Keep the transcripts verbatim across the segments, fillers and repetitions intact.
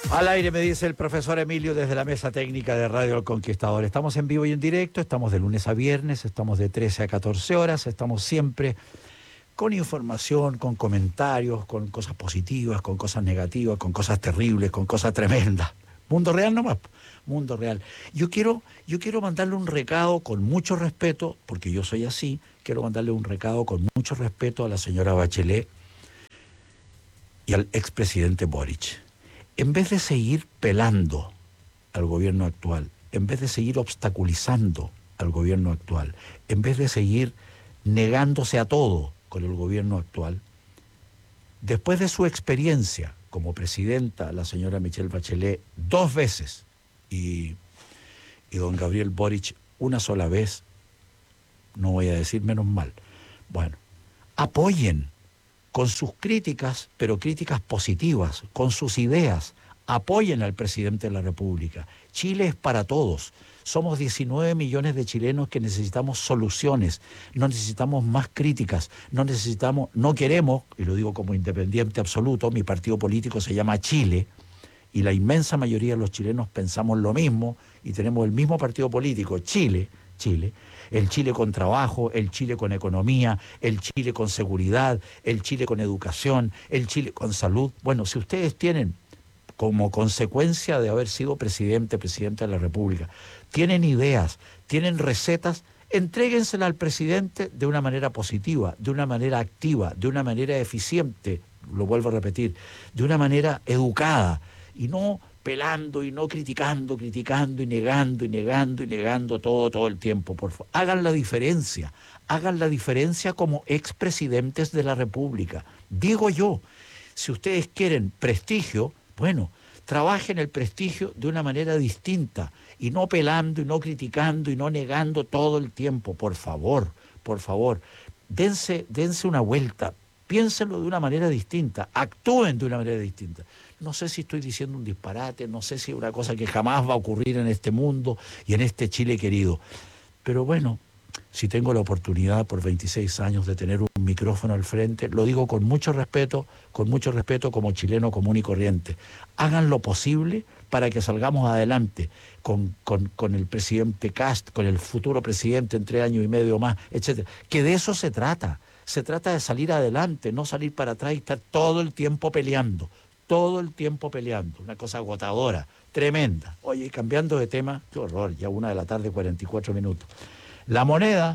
Al aire me dice el profesor Emilio desde la mesa técnica de Radio El Conquistador. Estamos en vivo y en directo, estamos de lunes a viernes, estamos de trece a catorce horas, estamos siempre con información, con comentarios, con cosas positivas, con cosas negativas, con cosas terribles, con cosas tremendas. Mundo real nomás, mundo real. Yo quiero, yo quiero mandarle un recado con mucho respeto, porque yo soy así, quiero mandarle un recado con mucho respeto a la señora Bachelet y al expresidente Boric. En vez de seguir pelando al gobierno actual, en vez de seguir obstaculizando al gobierno actual, en vez de seguir negándose a todo con el gobierno actual, después de su experiencia como presidenta, la señora Michelle Bachelet, dos veces, y, y don Gabriel Boric una sola vez, no voy a decir menos mal, bueno, apoyen con sus críticas, pero críticas positivas, con sus ideas, apoyen al presidente de la República. Chile es para todos. Somos diecinueve millones de chilenos que necesitamos soluciones, no necesitamos más críticas, no necesitamos, no queremos, y lo digo como independiente absoluto, mi partido político se llama Chile, y la inmensa mayoría de los chilenos pensamos lo mismo, y tenemos el mismo partido político, Chile, Chile, el Chile con trabajo, el Chile con economía, el Chile con seguridad, el Chile con educación, el Chile con salud. Bueno, si ustedes tienen, como consecuencia de haber sido presidente, presidenta de la República, tienen ideas, tienen recetas, entréguensela al presidente de una manera positiva, de una manera activa, de una manera eficiente, lo vuelvo a repetir, de una manera educada, y no pelando y no criticando, criticando y negando y negando y negando todo, todo el tiempo. Por favor, hagan la diferencia, hagan la diferencia como expresidentes de la República. Digo yo, si ustedes quieren prestigio, bueno, trabajen el prestigio de una manera distinta y no pelando y no criticando y no negando todo el tiempo. Por favor, por favor, dense, dense una vuelta, piénsenlo de una manera distinta, actúen de una manera distinta. No sé si estoy diciendo un disparate, no sé si es una cosa que jamás va a ocurrir en este mundo y en este Chile querido. Pero bueno, si tengo la oportunidad por veintiséis años de tener un micrófono al frente, lo digo con mucho respeto, con mucho respeto como chileno común y corriente. Hagan lo posible para que salgamos adelante con, con, con el presidente Kast, con el futuro presidente en tres años y medio más, etcétera. Que de eso se trata. Se trata de salir adelante, no salir para atrás y estar todo el tiempo peleando. Todo el tiempo peleando, una cosa agotadora, tremenda. Oye, cambiando de tema, qué horror, ya una de la tarde, cuarenta y cuatro minutos. La Moneda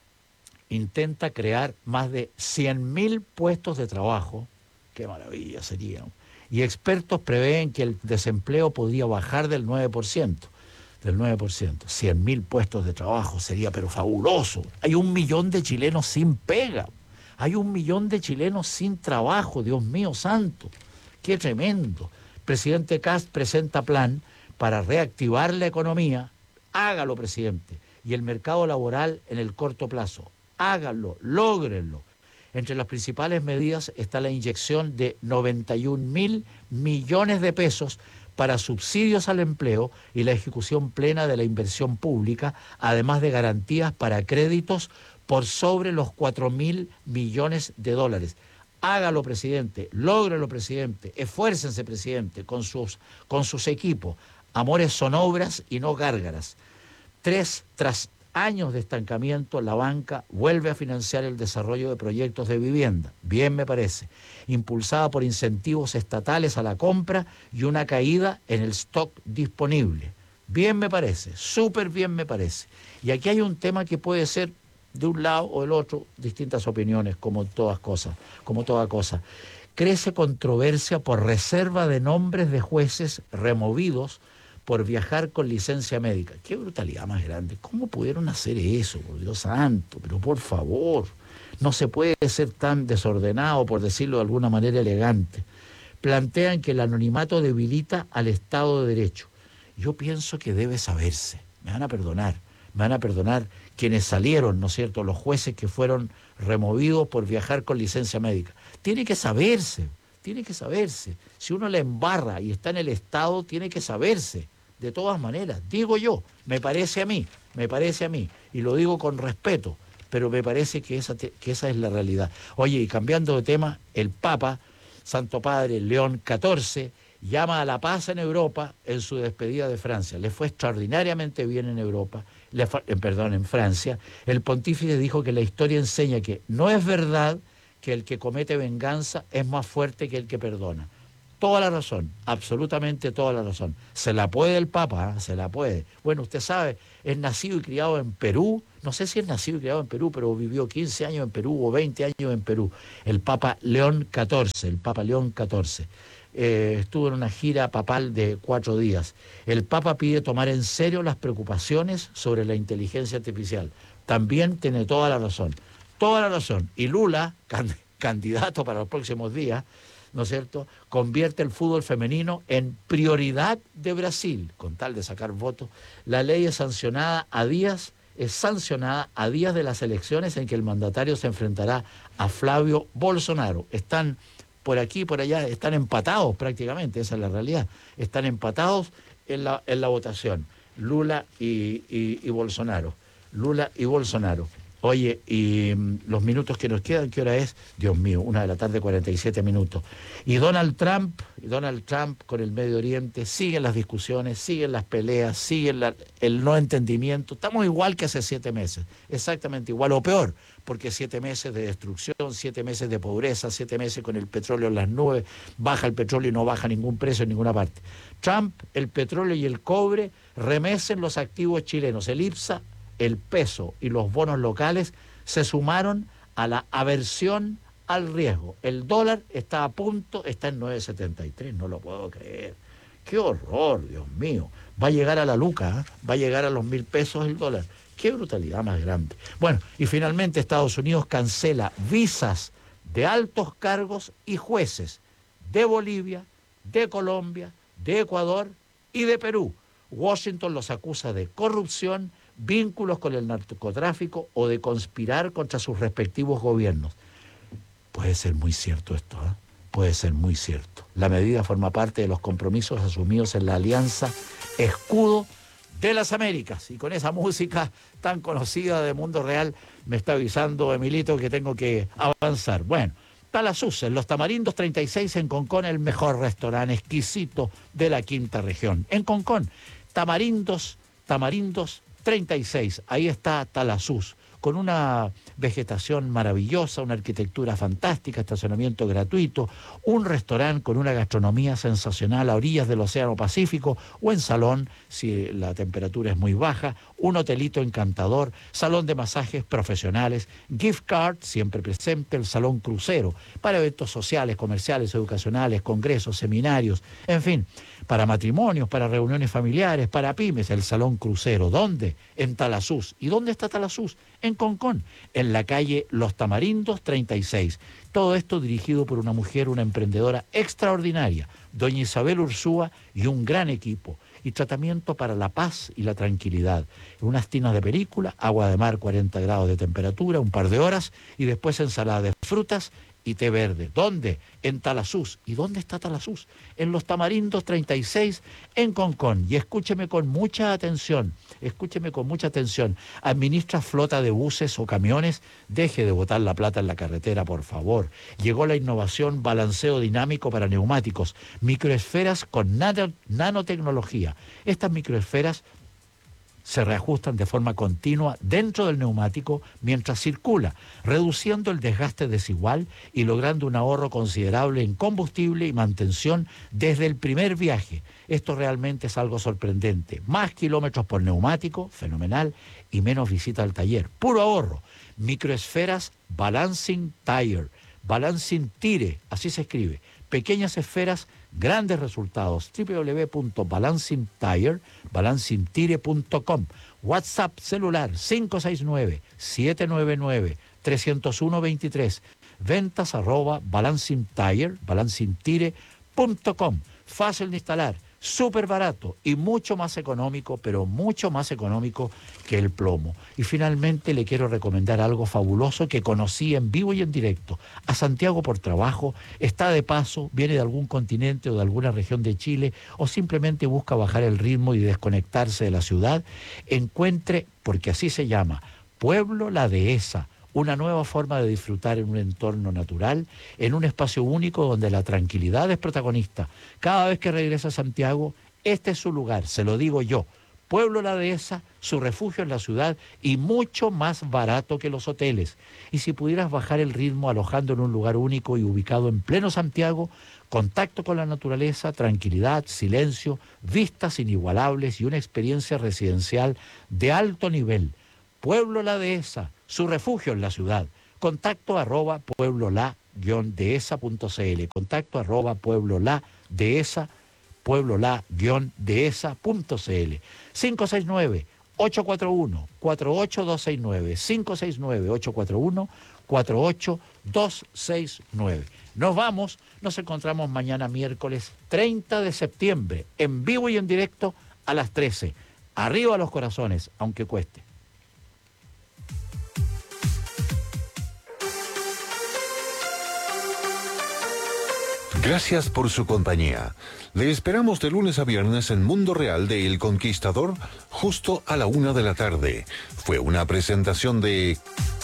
intenta crear más de cien mil puestos de trabajo, qué maravilla sería, y expertos prevén que el desempleo podría bajar del nueve por ciento, del nueve por ciento. cien mil puestos de trabajo sería pero fabuloso. Hay un millón de chilenos sin pega, hay un millón de chilenos sin trabajo, Dios mío santo. ¡Qué tremendo! Presidente Kast presenta plan para reactivar la economía. Hágalo, presidente. Y el mercado laboral en el corto plazo. Háganlo, lógrenlo. Entre las principales medidas está la inyección de noventa y un mil millones de pesos para subsidios al empleo y la ejecución plena de la inversión pública, además de garantías para créditos por sobre los cuatro mil millones de dólares. Hágalo, presidente, lógrelo, presidente, esfuércense, presidente, con sus, con sus equipos. Amores son obras y no gárgaras. Tres, tras años de estancamiento, la banca vuelve a financiar el desarrollo de proyectos de vivienda. Bien me parece. Impulsada por incentivos estatales a la compra y una caída en el stock disponible. Bien me parece, súper bien me parece. Y aquí hay un tema que puede ser de un lado o del otro, distintas opiniones, como todas cosas, como toda cosa. Crece controversia por reserva de nombres de jueces removidos por viajar con licencia médica. Qué brutalidad más grande. ¿Cómo pudieron hacer eso, por Dios santo? Pero por favor, no se puede ser tan desordenado, por decirlo de alguna manera elegante. Plantean que el anonimato debilita al Estado de Derecho. Yo pienso que debe saberse. Me van a perdonar. Me van a perdonar quienes salieron, ¿no es cierto?, los jueces que fueron removidos por viajar con licencia médica. Tiene que saberse, tiene que saberse. Si uno la embarra y está en el Estado, tiene que saberse, de todas maneras. Digo yo, me parece a mí, me parece a mí, y lo digo con respeto, pero me parece que esa, te, que esa es la realidad. Oye, y cambiando de tema, el Papa, Santo Padre León catorce, llama a la paz en Europa en su despedida de Francia. Le fue extraordinariamente bien en Europa, le fue, eh, perdón, en Francia. El pontífice dijo que la historia enseña que no es verdad que el que comete venganza es más fuerte que el que perdona. Toda la razón, absolutamente toda la razón. Se la puede el Papa, ¿eh? Se la puede. Bueno, usted sabe, es nacido y criado en Perú, no sé si es nacido y criado en Perú, pero vivió quince años en Perú o veinte años en Perú. El Papa León catorce, el Papa León catorce. Eh, estuvo en una gira papal de cuatro días. El Papa pide tomar en serio las preocupaciones sobre la inteligencia artificial. También tiene toda la razón, toda la razón. Y Lula, can, candidato para los próximos días, ¿no es cierto?, convierte el fútbol femenino en prioridad de Brasil, con tal de sacar votos. La ley es sancionada a días, es sancionada a días de las elecciones en que el mandatario se enfrentará a Flavio Bolsonaro. Están por aquí y por allá, están empatados prácticamente, esa es la realidad. Están empatados en la, en la votación, Lula y, y, y Bolsonaro. Lula y Bolsonaro. Oye, y mm, los minutos que nos quedan, ¿qué hora es? Dios mío, una de la tarde, cuarenta y siete minutos. Y Donald Trump, y Donald Trump con el Medio Oriente, siguen las discusiones, siguen las peleas, siguen la, el no entendimiento. Estamos igual que hace siete meses, exactamente igual, o peor, porque siete meses de destrucción, siete meses de pobreza, siete meses con el petróleo en las nubes, baja el petróleo y no baja ningún precio en ninguna parte. Trump, el petróleo y el cobre remecen los activos chilenos. El IPSA, el peso y los bonos locales se sumaron a la aversión al riesgo. El dólar está a punto, está en nueve setenta y tres, no lo puedo creer. ¡Qué horror, Dios mío! Va a llegar a la luca, ¿eh? Va a llegar a los mil pesos el dólar. ¡Qué brutalidad más grande! Bueno, y finalmente Estados Unidos cancela visas de altos cargos y jueces de Bolivia, de Colombia, de Ecuador y de Perú. Washington los acusa de corrupción, vínculos con el narcotráfico o de conspirar contra sus respectivos gobiernos. Puede ser muy cierto esto, ¿eh? Puede ser muy cierto. La medida forma parte de los compromisos asumidos en la Alianza Escudo de las Américas. Y con esa música tan conocida de Mundo Real me está avisando Emilito que tengo que avanzar. Bueno, Talasús, en Los Tamarindos treinta y seis en Concón, el mejor restaurante exquisito de la quinta región. En Concón, Tamarindos, Tamarindos treinta y seis, ahí está Talasús, con una vegetación maravillosa, una arquitectura fantástica, estacionamiento gratuito, un restaurante con una gastronomía sensacional a orillas del Océano Pacífico o en salón, si la temperatura es muy baja, un hotelito encantador, salón de masajes profesionales, gift card siempre presente, el salón crucero, para eventos sociales, comerciales, educacionales, congresos, seminarios, en fin, para matrimonios, para reuniones familiares, para pymes, el salón crucero. ¿Dónde? En Talasús. ¿Y dónde está Talasús? En Concón, en la calle Los Tamarindos treinta y seis. Todo esto dirigido por una mujer, una emprendedora extraordinaria, doña Isabel Ursúa, y un gran equipo. Y tratamiento para la paz y la tranquilidad. Unas tinas de película, agua de mar, cuarenta grados de temperatura, un par de horas, y después ensalada de frutas y té verde. ¿Dónde? En Talasús. ¿Y dónde está Talasús? En Los Tamarindos treinta y seis, en Concón. Y escúcheme con mucha atención, escúcheme con mucha atención. Administra flota de buses o camiones, deje de botar la plata en la carretera, por favor. Llegó la innovación balanceo dinámico para neumáticos, microesferas con nano, nanotecnología. Estas microesferas se reajustan de forma continua dentro del neumático mientras circula, reduciendo el desgaste desigual y logrando un ahorro considerable en combustible y mantención desde el primer viaje. Esto realmente es algo sorprendente. Más kilómetros por neumático, fenomenal, y menos visita al taller. Puro ahorro. Microesferas Balancing Tire, Balancing Tire, así se escribe. Pequeñas esferas, grandes resultados. doble u doble u doble u punto balancing tire, balancing tire punto com. WhatsApp celular cinco seis nueve, siete nueve nueve, tres cero uno dos tres. Ventas arroba balancing tire, balancing tire punto com. Fácil de instalar, súper barato y mucho más económico, pero mucho más económico que el plomo. Y finalmente le quiero recomendar algo fabuloso que conocí en vivo y en directo. A Santiago por trabajo, está de paso, viene de algún continente o de alguna región de Chile, o simplemente busca bajar el ritmo y desconectarse de la ciudad. Encuentre, porque así se llama, Pueblo La Dehesa, una nueva forma de disfrutar en un entorno natural, en un espacio único donde la tranquilidad es protagonista. Cada vez que regresa a Santiago, este es su lugar, se lo digo yo. Pueblo La Dehesa, su refugio en la ciudad y mucho más barato que los hoteles. Y si pudieras bajar el ritmo alojando en un lugar único y ubicado en pleno Santiago, contacto con la naturaleza, tranquilidad, silencio, vistas inigualables y una experiencia residencial de alto nivel. Pueblo La Dehesa, su refugio en la ciudad. Contacto arroba pueblola-dehesa.cl. Contacto arroba pueblola-dehesa, pueblola-dehesa.cl. cinco seis nueve, ocho cuatro uno, cuatro ocho dos seis nueve. cinco seis nueve, ocho cuatro uno, cuatro ocho dos seis nueve. Nos vamos, nos encontramos mañana miércoles treinta de septiembre, en vivo y en directo a las trece. Arriba los corazones, aunque cueste. Gracias por su compañía. Le esperamos de lunes a viernes en Mundo Real de El Conquistador, justo a la una de la tarde. Fue una presentación de...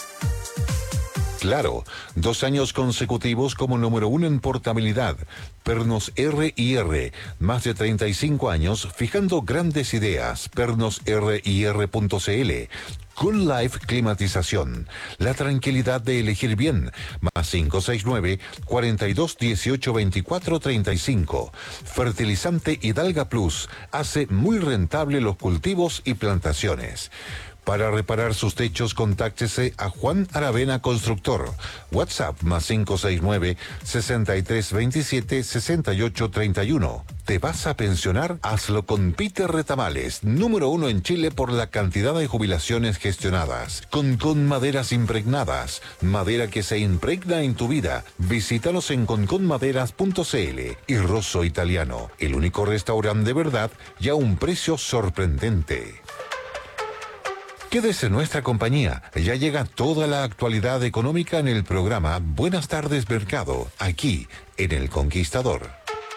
Claro, dos años consecutivos como número uno en portabilidad. Pernos R y R, más de treinta y cinco años fijando grandes ideas. Pernos R y R punto C L. Cool Life Climatización. La tranquilidad de elegir bien. Más cinco seis nueve, cuarenta y dos dieciocho veinticuatro treinta y cinco. Fertilizante Hidalga Plus. Hace muy rentable los cultivos y plantaciones. Para reparar sus techos, contáctese a Juan Aravena Constructor. WhatsApp más cinco seis nueve, sesenta y tres veintisiete, sesenta y ocho treinta y uno. ¿Te vas a pensionar? Hazlo con Peter Retamales, número uno en Chile por la cantidad de jubilaciones gestionadas. Con con maderas impregnadas, madera que se impregna en tu vida. Visítalos en conconmaderas punto cl. Y Rosso Italiano, el único restaurante de verdad y a un precio sorprendente. Quédese en nuestra compañía. Ya llega toda la actualidad económica en el programa Buenas tardes Mercado, aquí en El Conquistador.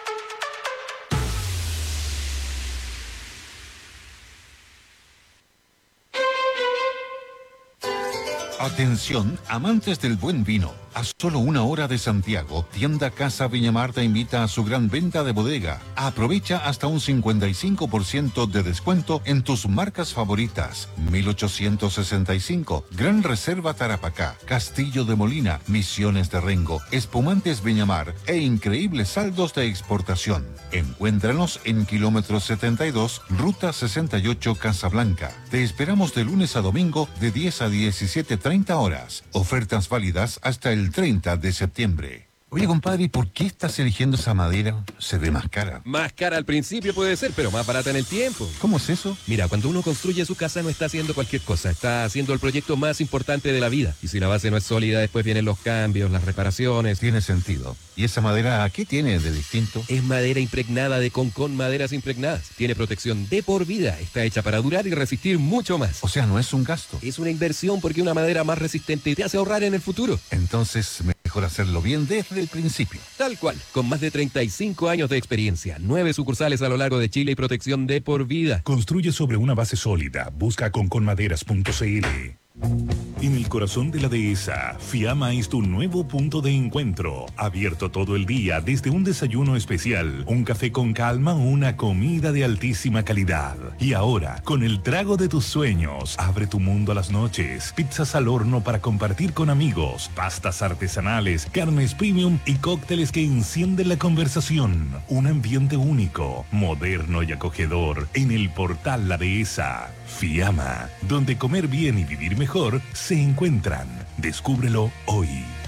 Atención, amantes del buen vino. A solo una hora de Santiago, Tienda Casa Viña Marta invita a su gran venta de bodega. Aprovecha hasta un cincuenta y cinco por ciento de descuento en tus marcas favoritas. mil ochocientos sesenta y cinco, Gran Reserva Tarapacá, Castillo de Molina, Misiones de Rengo, Espumantes Viñamar e increíbles saldos de exportación. Encuéntranos en kilómetro setenta y dos, ruta sesenta y ocho Casablanca. Te esperamos de lunes a domingo de diez a diecisiete treinta horas. Ofertas válidas hasta el treinta de septiembre. Oye, compadre, ¿y por qué estás eligiendo esa madera? Se ve más cara. Más cara al principio puede ser, pero más barata en el tiempo. ¿Cómo es eso? Mira, cuando uno construye su casa no está haciendo cualquier cosa, está haciendo el proyecto más importante de la vida. Y si la base no es sólida, después vienen los cambios, las reparaciones. Tiene sentido. ¿Y esa madera qué tiene de distinto? Es madera impregnada de Concon Maderas Impregnadas. Tiene protección de por vida, está hecha para durar y resistir mucho más. O sea, no es un gasto. Es una inversión porque una madera más resistente te hace ahorrar en el futuro. Entonces, mejor hacerlo bien desde el principio. Tal cual, con más de treinta y cinco años de experiencia, nueve sucursales a lo largo de Chile y protección de por vida. Construye sobre una base sólida. Busca conconmaderas punto cl. En el corazón de la dehesa, Fiamma es tu nuevo punto de encuentro. Abierto todo el día, desde un desayuno especial, un café con calma o una comida de altísima calidad. Y ahora, con el trago de tus sueños, abre tu mundo a las noches. Pizzas al horno para compartir con amigos, pastas artesanales, carnes premium y cócteles que encienden la conversación. Un ambiente único, moderno y acogedor en el portal La Dehesa. Fiamma, donde comer bien y vivir mejor se encuentran. Descúbrelo hoy.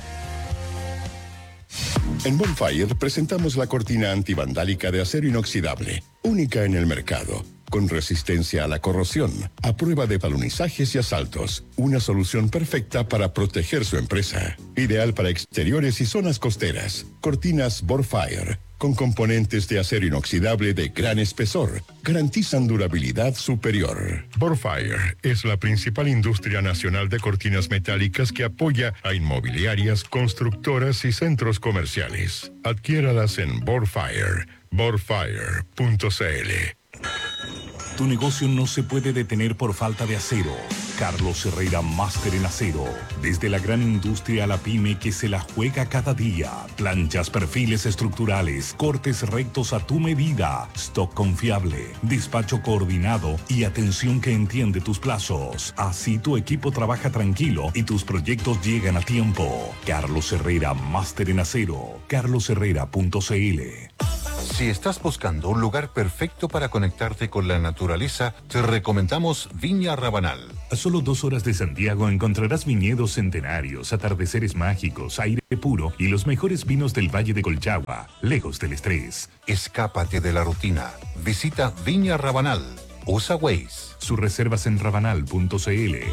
En Bonfire presentamos la cortina antivandálica de acero inoxidable, única en el mercado, con resistencia a la corrosión, a prueba de talonizajes y asaltos. Una solución perfecta para proteger su empresa. Ideal para exteriores y zonas costeras. Cortinas Bonfire, con componentes de acero inoxidable de gran espesor, garantizan durabilidad superior. Bonfire es la principal industria nacional de cortinas metálicas que apoya a inmobiliarias, constructoras y centros comerciales. Adquiéralas en Bonfire, bonfire punto cl. Tu negocio no se puede detener por falta de acero. Carlos Herrera, máster en acero. Desde la gran industria a la pyme que se la juega cada día. Planchas, perfiles estructurales, cortes rectos a tu medida, stock confiable, despacho coordinado y atención que entiende tus plazos. Así tu equipo trabaja tranquilo y tus proyectos llegan a tiempo. Carlos Herrera, máster en acero. carlos herrera punto c l. Si estás buscando un lugar perfecto para conectarte con la naturaleza, te recomendamos Viña Rabanal. A solo dos horas de Santiago encontrarás viñedos centenarios, atardeceres mágicos, aire puro y los mejores vinos del Valle de Colchagua, lejos del estrés. Escápate de la rutina. Visita Viña Rabanal. Usa Waze. Sus reservas en rabanal punto c l.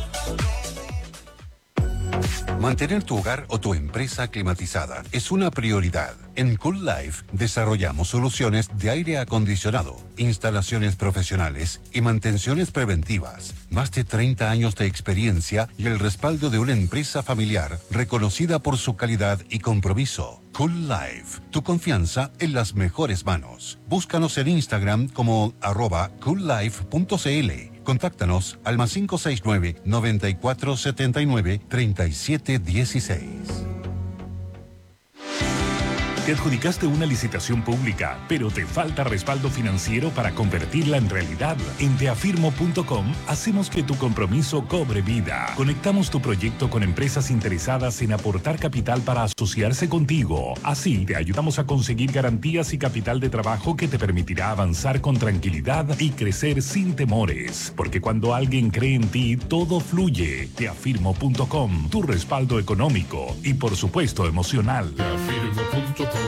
Mantener tu hogar o tu empresa climatizada es una prioridad. En Cool Life desarrollamos soluciones de aire acondicionado, instalaciones profesionales y mantenciones preventivas. Más de treinta años de experiencia y el respaldo de una empresa familiar reconocida por su calidad y compromiso. Cool Life, tu confianza en las mejores manos. Búscanos en Instagram como arroba coollife punto c l. Contáctanos al más cinco seis nueve, noventa y cuatro setenta y nueve, treinta y siete dieciséis. Te adjudicaste una licitación pública, pero te falta respaldo financiero para convertirla en realidad. En teafirmo punto com hacemos que tu compromiso cobre vida. Conectamos tu proyecto con empresas interesadas en aportar capital para asociarse contigo. Así te ayudamos a conseguir garantías y capital de trabajo que te permitirá avanzar con tranquilidad y crecer sin temores. Porque cuando alguien cree en ti, todo fluye. teafirmo punto com, tu respaldo económico y por supuesto emocional. teafirmo punto com.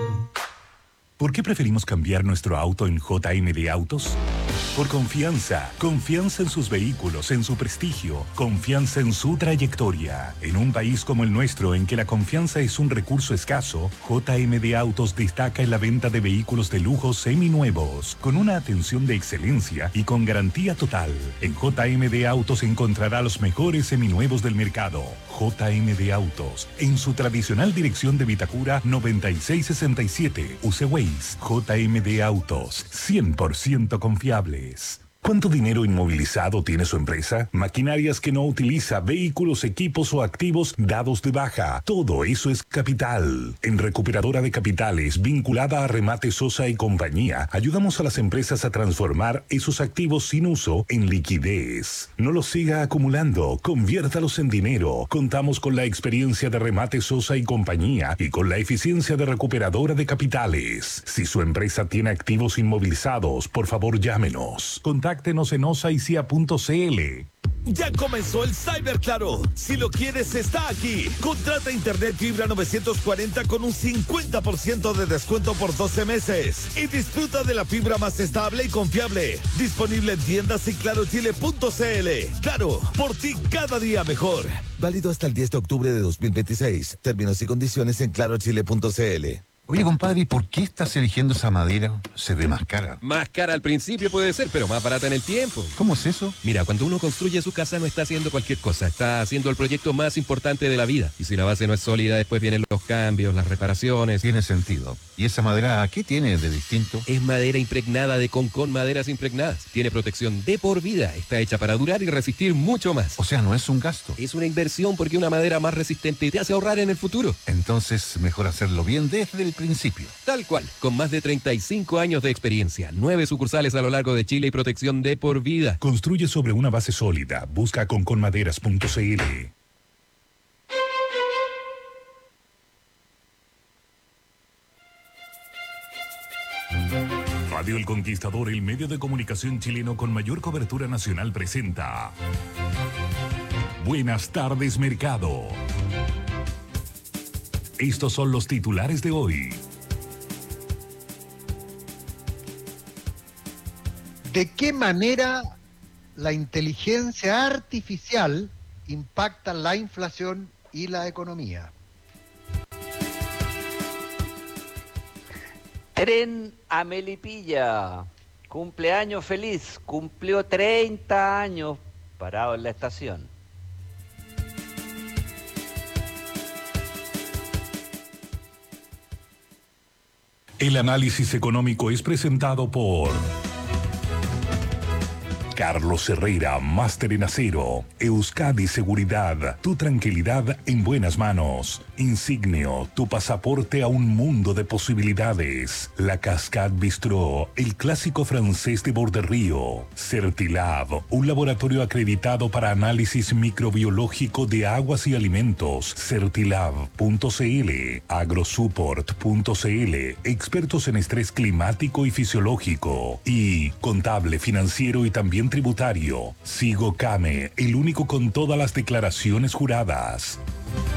¿Por qué preferimos cambiar nuestro auto en J M D Autos? Por confianza. Confianza en sus vehículos, en su prestigio. Confianza en su trayectoria. En un país como el nuestro, en que la confianza es un recurso escaso, J M D Autos destaca en la venta de vehículos de lujo seminuevos, con una atención de excelencia y con garantía total. En J M D Autos encontrará los mejores seminuevos del mercado. J M D Autos, en su tradicional dirección de Vitacura noventa y seis sesenta y siete, use Waze. J M D Autos, cien por ciento confiables. ¿Cuánto dinero inmovilizado tiene su empresa? Maquinarias que no utiliza, vehículos, equipos o activos dados de baja. Todo eso es capital. En Recuperadora de Capitales, vinculada a Remate Sosa y Compañía, ayudamos a las empresas a transformar esos activos sin uso en liquidez. No los siga acumulando, conviértalos en dinero. Contamos con la experiencia de Remate Sosa y Compañía y con la eficiencia de Recuperadora de Capitales. Si su empresa tiene activos inmovilizados, por favor llámenos. Contáctenos en osaicia punto c l. Ya comenzó el Cyber Claro. Si lo quieres, está aquí. Contrata internet fibra novecientos cuarenta con un cincuenta por ciento de descuento por doce meses. Y disfruta de la fibra más estable y confiable. Disponible en tiendas y claro chile punto c l. Claro, por ti cada día mejor. Válido hasta el diez de octubre de dos mil veintiséis. Términos y condiciones en claro chile punto c l. Oye, compadre, ¿y por qué estás eligiendo esa madera? Se ve más cara. Más cara al principio puede ser, pero más barata en el tiempo. ¿Cómo es eso? Mira, cuando uno construye su casa no está haciendo cualquier cosa, está haciendo el proyecto más importante de la vida. Y si la base no es sólida, después vienen los cambios, las reparaciones. Tiene sentido. ¿Y esa madera qué tiene de distinto? Es madera impregnada de Concon Maderas Impregnadas. Tiene protección de por vida, está hecha para durar y resistir mucho más. O sea, no es un gasto. Es una inversión porque una madera más resistente te hace ahorrar en el futuro. Entonces, mejor hacerlo bien desde el principio. Tal cual, con más de treinta y cinco años de experiencia, nueve sucursales a lo largo de Chile y protección de por vida. Construye sobre una base sólida. Busca concon maderas punto c l. Radio El Conquistador, el medio de comunicación chileno con mayor cobertura nacional, presenta Buenas tardes, Mercado. Estos son los titulares de hoy. ¿De qué manera la inteligencia artificial impacta la inflación y la economía? Tren a Melipilla, cumpleaños feliz, cumplió treinta años parado en la estación. El análisis económico es presentado por Carlos Herrera, máster en acero. Euskadi Seguridad, tu tranquilidad en buenas manos. Insignio, tu pasaporte a un mundo de posibilidades. La Cascade Bistró, el clásico francés de Borderío. Certilab, un laboratorio acreditado para análisis microbiológico de aguas y alimentos. Certilab punto c l. Agrosupport punto c l, expertos en estrés climático y fisiológico. Y contable, financiero y también tributario. Sigo Came, el único con todas las declaraciones juradas.